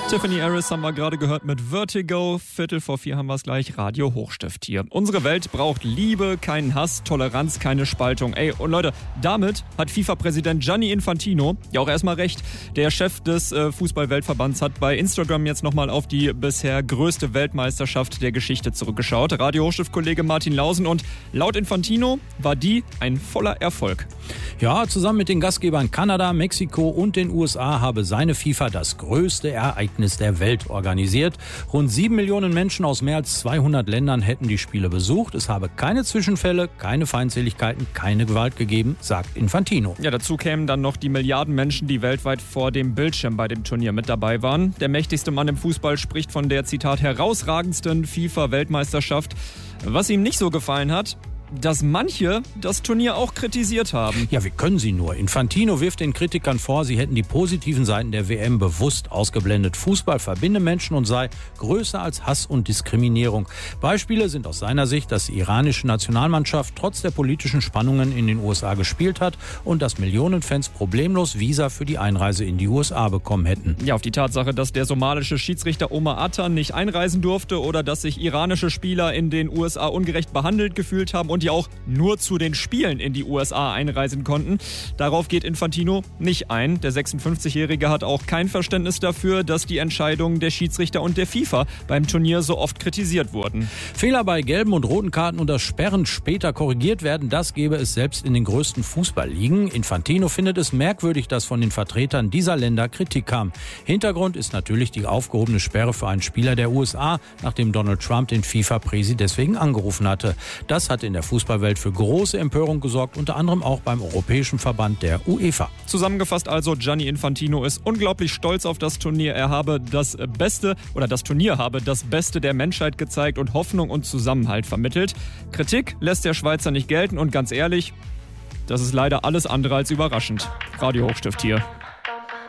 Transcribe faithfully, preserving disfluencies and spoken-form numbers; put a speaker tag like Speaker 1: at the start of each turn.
Speaker 1: Tiffany Harris haben wir gerade gehört mit Vertigo. Viertel vor vier haben wir es gleich. Radio Hochstift hier. Unsere Welt braucht Liebe, keinen Hass, Toleranz, keine Spaltung. Ey, und Leute, damit hat FIFA-Präsident Gianni Infantino ja auch erstmal recht. Der Chef des äh, Fußball-Weltverbands hat bei Instagram jetzt nochmal auf die bisher größte Weltmeisterschaft der Geschichte zurückgeschaut. Radio Hochstift-Kollege Martin Lausen, und laut Infantino war die ein voller Erfolg.
Speaker 2: Ja, zusammen mit den Gastgebern Kanada, Mexiko und den U S A habe seine FIFA das größte Ereignis der Welt organisiert. Rund sieben Millionen Menschen aus mehr als zweihundert Ländern hätten die Spiele besucht. Es habe keine Zwischenfälle, keine Feindseligkeiten, keine Gewalt gegeben, sagt Infantino.
Speaker 1: Ja, dazu kämen dann noch die Milliarden Menschen, die weltweit vor dem Bildschirm bei dem Turnier mit dabei waren. Der mächtigste Mann im Fußball spricht von der, Zitat, herausragendsten FIFA-Weltmeisterschaft. Was ihm nicht so gefallen hat: dass manche das Turnier auch kritisiert haben.
Speaker 2: Ja, wie können sie nur? Infantino wirft den Kritikern vor, sie hätten die positiven Seiten der W M bewusst ausgeblendet. Fußball verbinde Menschen und sei größer als Hass und Diskriminierung. Beispiele sind aus seiner Sicht, dass die iranische Nationalmannschaft trotz der politischen Spannungen in den U S A gespielt hat und dass Millionen Fans problemlos Visa für die Einreise in die U S A bekommen hätten.
Speaker 1: Ja, auf die Tatsache, dass der somalische Schiedsrichter Omar Attan nicht einreisen durfte oder dass sich iranische Spieler in den U S A ungerecht behandelt gefühlt haben und die auch nur zu den Spielen in die U S A einreisen konnten. Darauf geht Infantino nicht ein. Der sechsundfünfzigjährige hat auch kein Verständnis dafür, dass die Entscheidungen der Schiedsrichter und der FIFA beim Turnier so oft kritisiert wurden.
Speaker 2: Fehler bei gelben und roten Karten und das Sperren später korrigiert werden, das gäbe es selbst in den größten Fußballligen. Infantino findet es merkwürdig, dass von den Vertretern dieser Länder Kritik kam. Hintergrund ist natürlich die aufgehobene Sperre für einen Spieler der U S A, nachdem Donald Trump den FIFA-Präsi deswegen angerufen hatte. Das hat in der Fußballwelt für große Empörung gesorgt, unter anderem auch beim Europäischen Verband der UEFA.
Speaker 1: Zusammengefasst also, Gianni Infantino ist unglaublich stolz auf das Turnier. Er habe das Beste, oder das Turnier habe das Beste der Menschheit gezeigt und Hoffnung und Zusammenhalt vermittelt. Kritik lässt der Schweizer nicht gelten und ganz ehrlich, das ist leider alles andere als überraschend. Radio Hochstift hier.